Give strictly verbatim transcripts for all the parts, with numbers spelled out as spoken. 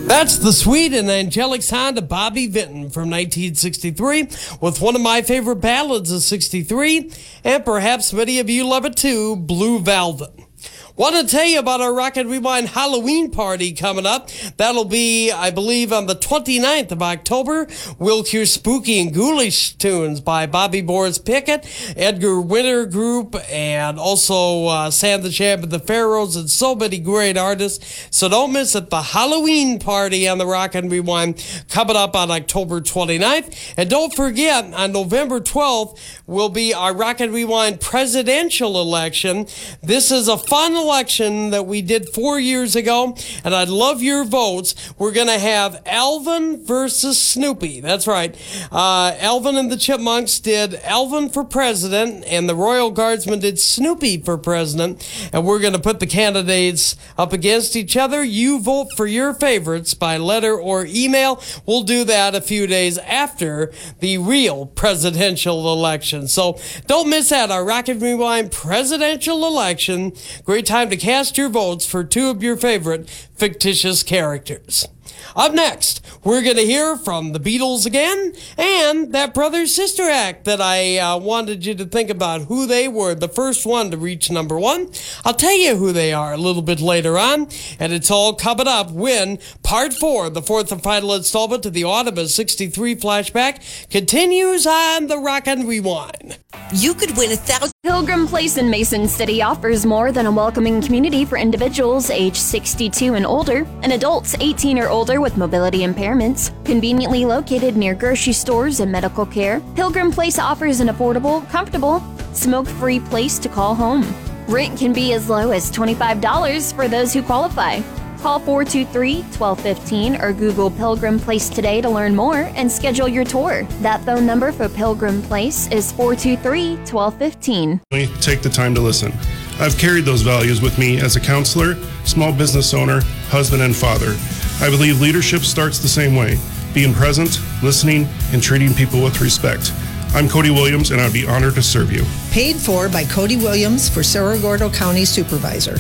That's the sweet and angelic sound of Bobby Vinton from nineteen sixty-three with one of my favorite ballads of sixty-three, and perhaps many of you love it too, Blue Velvet. Want to tell you about our Rock and Rewind Halloween party coming up. That'll be, I believe, on the twenty-ninth of October. We'll hear spooky and ghoulish tunes by Bobby Boris Pickett, Edgar Winter Group, and also uh, Sam the Champ and the Pharaohs, and so many great artists. So don't miss it. The Halloween party on the Rock and Rewind coming up on October twenty-ninth. And don't forget, on November twelfth will be our Rock and Rewind presidential election. This is a fun election that we did four years ago, and I'd love your votes. We're going to have Alvin versus Snoopy. That's right. Uh, Alvin and the Chipmunks did Alvin for president, and the Royal Guardsmen did Snoopy for president, and we're going to put the candidates up against each other. You vote for your favorites by letter or email. We'll do that a few days after the real presidential election. So don't miss that. Our Rock and Rewind presidential election. Great time to cast your votes for two of your favorite fictitious characters. Up next, we're going to hear from the Beatles again and that brother-sister act that I uh, wanted you to think about who they were, the first one to reach number one. I'll tell you who they are a little bit later on, and it's all coming up when part four, the fourth and final installment to the Autumn of sixty-three flashback, continues on the Rock and Rewind. You could win a thousand. Pilgrim Place in Mason City offers more than a welcoming community for individuals age sixty-two and older and adults eighteen or older with mobility impairments. Conveniently located near grocery stores and medical care, Pilgrim Place offers an affordable, comfortable, smoke-free place to call home. Rent can be as low as twenty-five dollars for those who qualify. Call four two three, one two one five or Google Pilgrim Place today to learn more and schedule your tour. That phone number for Pilgrim Place is four two three, one two one five. Take the time to listen. I've carried those values with me as a counselor, small business owner, husband, and father. I believe leadership starts the same way, being present, listening, and treating people with respect. I'm Cody Williams, and I'd be honored to serve you. Paid for by Cody Williams for Cerro Gordo County Supervisor.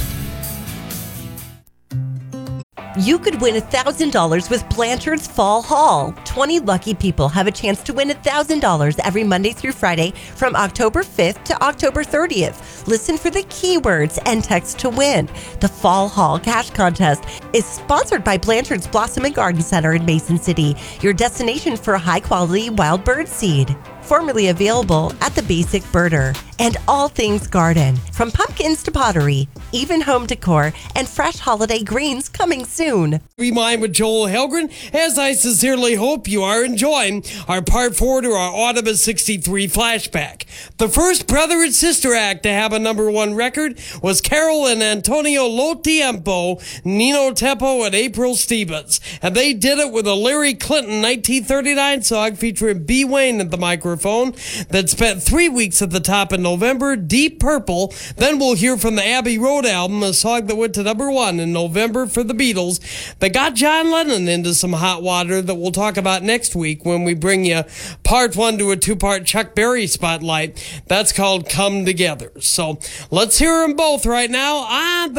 You could win one thousand dollars with Blanchard's Fall Haul. twenty lucky people have a chance to win one thousand dollars every Monday through Friday from October fifth to October thirtieth. Listen for the keywords and text to win. The Fall Haul Cash Contest is sponsored by Blanchard's Blossom and Garden Center in Mason City, your destination for high-quality wild bird seed. Formerly available at the Basic Birder. And all things garden, from pumpkins to pottery, even home decor, and fresh holiday greens coming soon. Rewind with Joel Helgren, as I sincerely hope you are enjoying our part four to our Autumn of sixty-three flashback. The first brother and sister act to have a number one record was Carol and Antonio Lo Tiempo, Nino Tempo, and April Stevens. And they did it with a Larry Clinton nineteen thirty-nine song featuring B. Wayne at the microphone that spent three weeks at the top in November, Deep Purple. Then we'll hear from the Abbey Road album, a song that went to number one in November for the Beatles. They got John Lennon into some hot water that we'll talk about next week when we bring you part one to a two-part Chuck Berry spotlight. That's called Come Together. So let's hear them both right now on the